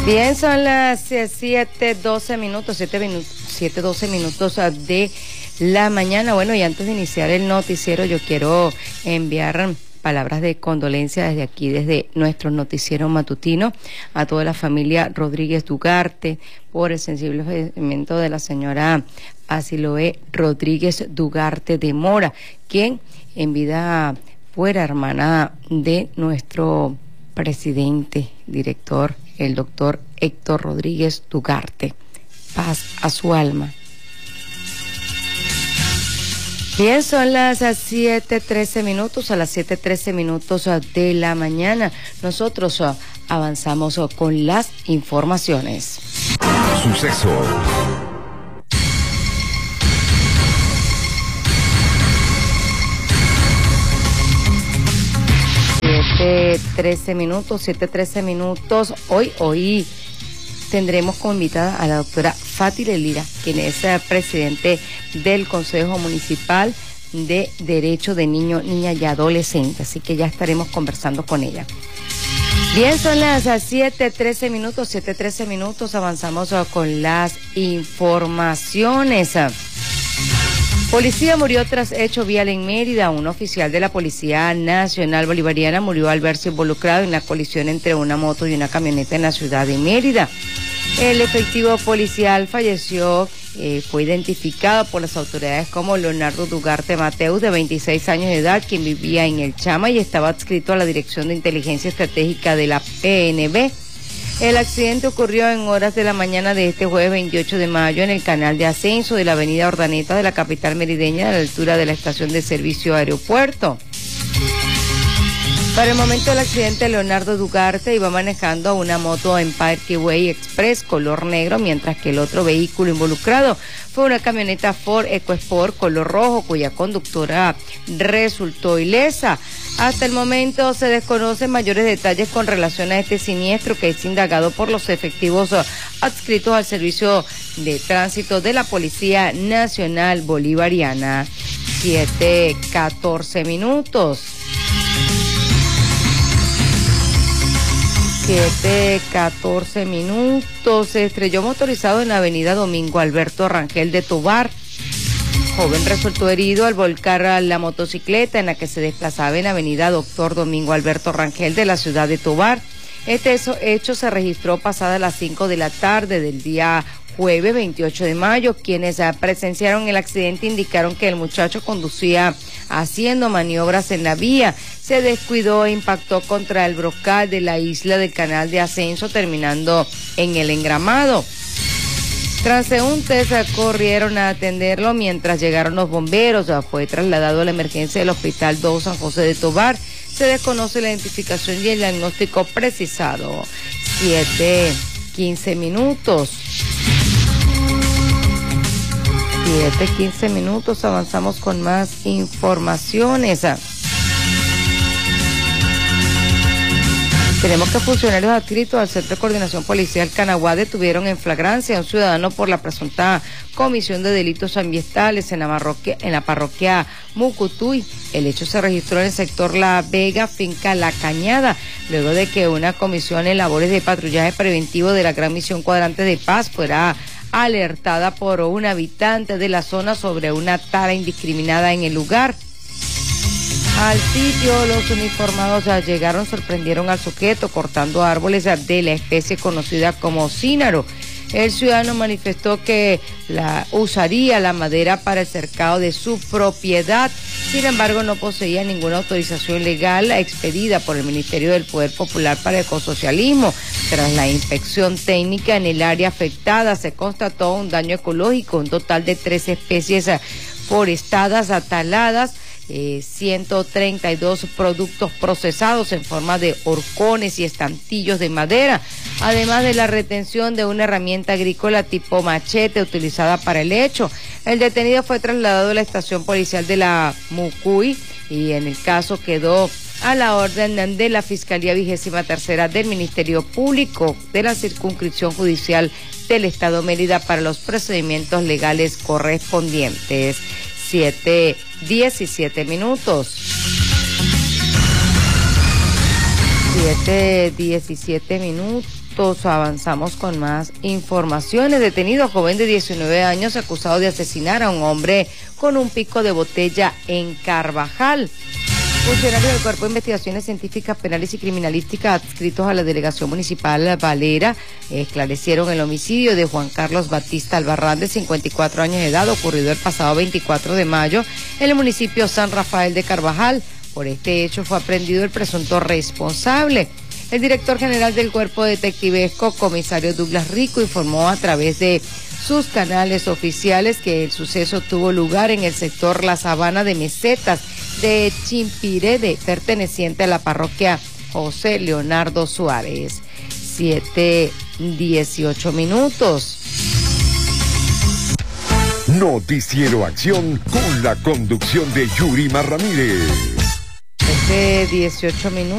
Bien, son las 7:12 minutos, 7:12 minutos de la mañana. Bueno, y antes de iniciar el noticiero, yo quiero enviar palabras de condolencia desde aquí, desde nuestro noticiero matutino, a toda la familia Rodríguez Dugarte por el sensible fallecimiento de la señora Asiloe Rodríguez Dugarte de Mora, quien en vida fuera hermana de nuestro presidente, director, el doctor Héctor Rodríguez Dugarte. Paz a su alma. Bien, son las 7:13 minutos, a las 7:13 minutos de la mañana. Nosotros avanzamos con las informaciones. Suceso. 7:13 minutos. Hoy tendremos como invitada a la doctora Fátile Lira, quien es presidente del Consejo Municipal de Derecho de Niño, Niña y Adolescente, así que ya estaremos conversando con ella. Bien, son las 7:13 minutos, avanzamos con las informaciones. Policía murió tras hecho vial en Mérida. Un oficial de la Policía Nacional Bolivariana murió al verse involucrado en la colisión entre una moto y una camioneta en la ciudad de Mérida. El efectivo policial falleció, fue identificado por las autoridades como Leonardo Dugarte Mateus, de 26 años de edad, quien vivía en El Chama y estaba adscrito a la Dirección de Inteligencia Estratégica de la PNB. El accidente ocurrió en horas de la mañana de este jueves 28 de mayo en el canal de ascenso de la avenida Ordaneta de la capital merideña, a la altura de la estación de servicio aeropuerto. Para el momento del accidente, Leonardo Dugarte iba manejando una moto Empire Way Express color negro, mientras que el otro vehículo involucrado fue una camioneta Ford EcoSport color rojo, cuya conductora resultó ilesa. Hasta el momento se desconocen mayores detalles con relación a este siniestro, que es indagado por los efectivos adscritos al servicio de tránsito de la Policía Nacional Bolivariana. 7:14 minutos. 7:14 minutos. Se estrelló motorizado en la avenida Domingo Alberto Rangel de Tovar. Joven resultó herido al volcar a la motocicleta en la que se desplazaba en avenida Doctor Domingo Alberto Rangel de la ciudad de Tovar. Este hecho se registró pasada las 5 de la tarde del día jueves 28 de mayo. Quienes presenciaron el accidente indicaron que el muchacho conducía haciendo maniobras en la vía, se descuidó e impactó contra el brocal de la isla del canal de ascenso, terminando en el engramado. Transeúntes corrieron a atenderlo mientras llegaron los bomberos. Fue trasladado a la emergencia del Hospital 2 San José de Tovar. Se desconoce la identificación y el diagnóstico precisado. 7:15 minutos. 7:15 minutos, avanzamos con más informaciones. Tenemos que funcionarios adscritos al Centro de Coordinación Policial Canaguá detuvieron en flagrancia a un ciudadano por la presunta comisión de delitos ambientales en la parroquia Mucutuy. El hecho se registró en el sector La Vega, finca La Cañada, luego de que una comisión en labores de patrullaje preventivo de la Gran Misión Cuadrante de Paz fuera alertada por un habitante de la zona sobre una tala indiscriminada en el lugar. Al sitio, los uniformados llegaron, sorprendieron al sujeto cortando árboles de la especie conocida como cínaro. El ciudadano manifestó que usaría la madera para el cercado de su propiedad. Sin embargo, no poseía ninguna autorización legal expedida por el Ministerio del Poder Popular para el Ecosocialismo. Tras la inspección técnica en el área afectada, se constató un daño ecológico, un total de 3 especies forestadas taladas, 132 productos procesados en forma de horcones y estantillos de madera, además de la retención de una herramienta agrícola tipo machete utilizada para el hecho. El detenido fue trasladado a la estación policial de la Mucuy y en el caso quedó a la orden de la Fiscalía 23ª del Ministerio Público de la Circunscripción Judicial del Estado Mérida para los procedimientos legales correspondientes. 7:17 minutos. 7:17. Avanzamos con más informaciones. Detenido joven de 19 años acusado de asesinar a un hombre con un pico de botella en Carvajal. Funcionarios del Cuerpo de Investigaciones Científicas, Penales y Criminalísticas adscritos a la Delegación Municipal Valera esclarecieron el homicidio de Juan Carlos Batista Albarrán, de 54 años de edad, ocurrido el pasado 24 de mayo en el municipio San Rafael de Carvajal. Por este hecho fue aprendido el presunto responsable. El director general del Cuerpo Detectivesco, comisario Douglas Rico, informó a través de sus canales oficiales que el suceso tuvo lugar en el sector La Sabana de Mesetas de Chimpirede, perteneciente a la parroquia José Leonardo Suárez. 7:18. Noticiero Acción con la conducción de Yurima Ramírez. 18 minutos.